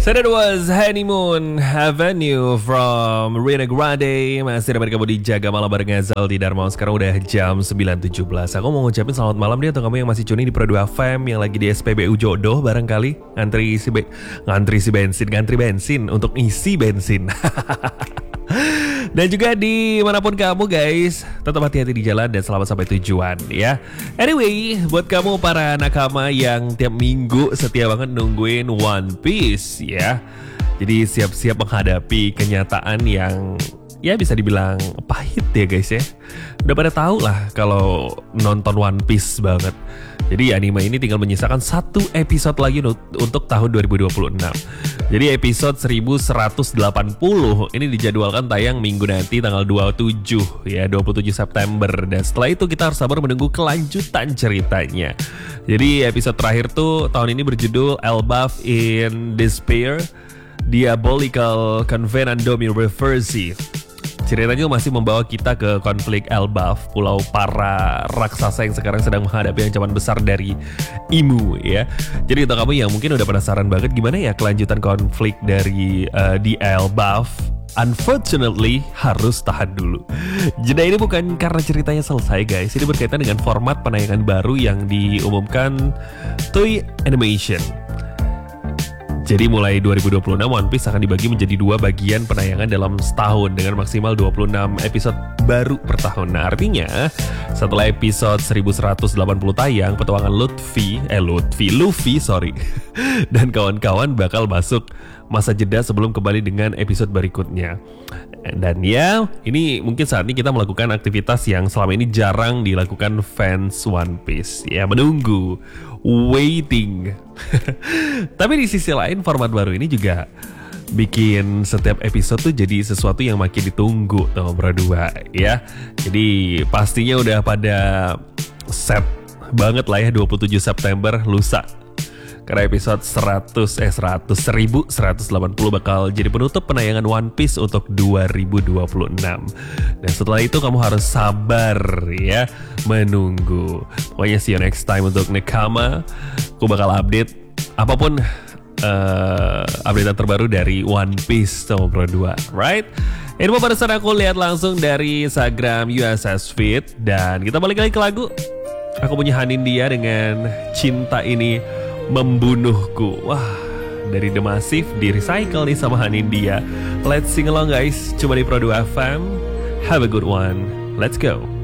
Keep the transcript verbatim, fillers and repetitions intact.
So that was Honeymoon Avenue from Ariana Grande. Masih dapat kamu dijaga malam bareng Azal di Dharma. Sekarang udah jam sembilan tujuh belas. Aku mau ngucapin selamat malam dia untuk kamu yang masih tune di Pro dua F M, yang lagi di S P B U Jodoh barangkali ngantri isi be- ngantri isi bensin, ngantri bensin untuk isi bensin. Dan juga di manapun kamu guys, tetap hati-hati di jalan dan selamat sampai tujuan ya. Anyway, buat kamu para nakama yang tiap minggu setia banget nungguin One Piece ya, jadi siap-siap menghadapi kenyataan yang ya bisa dibilang pahit ya guys ya. Udah pada tahu lah kalau nonton One Piece banget. Jadi anime ini tinggal menyisakan satu episode lagi untuk tahun dua ribu dua puluh enam. Jadi episode seribu seratus delapan puluh ini dijadwalkan tayang minggu nanti tanggal dua puluh tujuh ya, dua puluh tujuh September. Dan setelah itu kita harus sabar menunggu kelanjutan ceritanya. Jadi episode terakhir tuh tahun ini berjudul Elbaf in Despair, Diabolical Convenandomi Reversi. Ceritanya masih membawa kita ke konflik Elbaf, pulau para raksasa yang sekarang sedang menghadapi ancaman besar dari Imu ya. Jadi untuk kamu yang mungkin udah penasaran banget gimana ya kelanjutan konflik dari uh, di Elbaf, unfortunately harus tahan dulu. Jeda ini bukan karena ceritanya selesai guys, ini berkaitan dengan format penayangan baru yang diumumkan Toei Animation. Jadi mulai dua ribu dua puluh enam One Piece akan dibagi menjadi dua bagian penayangan dalam setahun dengan maksimal dua puluh enam episode baru per tahun. Nah artinya setelah episode seribu seratus delapan puluh tayang, petualangan Luffy, eh Luffy, Luffy sorry dan kawan-kawan bakal masuk masa jeda sebelum kembali dengan episode berikutnya. Dan ya, ini mungkin saat ini kita melakukan aktivitas yang selama ini jarang dilakukan fans One Piece. Ya, menunggu, waiting. Tapi di sisi lain, format baru ini juga bikin setiap episode tuh jadi sesuatu yang makin ditunggu tuh berdua ya. Jadi pastinya udah pada set banget lah ya dua puluh tujuh September lusa. Karena episode seratus eh seratus seribu seratus delapan puluh bakal jadi penutup penayangan One Piece untuk dua ribu dua puluh enam. Dan setelah itu kamu harus sabar ya menunggu. Pokoknya see you next time untuk Nekama. Aku bakal update apapun uh, update terbaru dari One Piece sama Pro dua, right? Info pada saat aku lihat langsung dari Instagram U S S Fit. Dan kita balik lagi ke lagu. Aku punya Hanindia dengan Cinta Ini Membunuhku. Wah, dari The Massive di recycle nih sama Hanindia. Let's sing along guys, cuma di Pro dua F M. Have a good one, let's go.